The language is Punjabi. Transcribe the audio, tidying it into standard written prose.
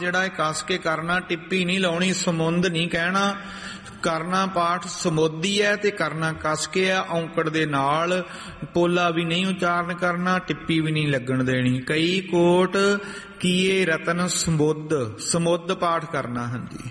ਜਿਹੜਾ ਹੈ ਕੱਸ ਕੇ ਕਰਨਾ, ਟਿੱਪੀ ਨਹੀਂ ਲਾਉਣੀ, ਸਮੁੰਦ ਨਹੀਂ ਕਹਿਣਾ। ਕਰਨਾ ਪਾਠ ਸਮੋਦੀ ਹੈ ਤੇ ਕਰਨਾ ਕੱਸ ਕੇ ਆ, ਔਂਕੜ ਦੇ ਨਾਲ। ਪੋਲਾ ਵੀ ਨਹੀਂ ਉਚਾਰਨ ਕਰਨਾ, ਟਿੱਪੀ ਵੀ ਨਹੀਂ ਲੱਗਣ ਦੇਣੀ। ਕਈ ਕੋਟ ਕੀਏ ਰਤਨ ਸਮੁੱਦ, ਸਮੁੱਦ ਪਾਠ ਕਰਨਾ। ਹਾਂਜੀ।